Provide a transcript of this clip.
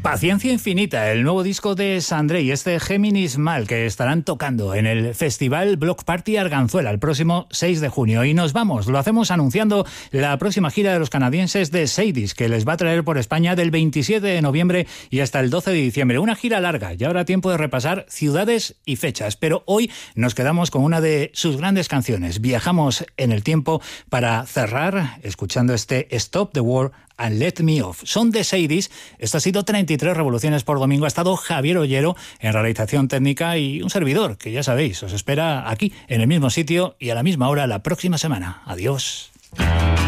Paciencia Infinita, el nuevo disco de Sandré y este Géminis Mal, que estarán tocando en el Festival Block Party Arganzuela el próximo 6 de junio. Y nos vamos, lo hacemos anunciando la próxima gira de los canadienses de Sadie's, que les va a traer por España del 27 de noviembre y hasta el 12 de diciembre. Una gira larga, ya habrá tiempo de repasar ciudades y fechas, pero hoy nos quedamos con una de sus grandes canciones. Viajamos en el tiempo para cerrar escuchando este Stop the War and Let Me Off. Son de Sadie's. Esto ha sido 33 revoluciones por domingo. Ha estado Javier Ollero en realización técnica y un servidor que ya sabéis, os espera aquí en el mismo sitio y a la misma hora la próxima semana. Adiós.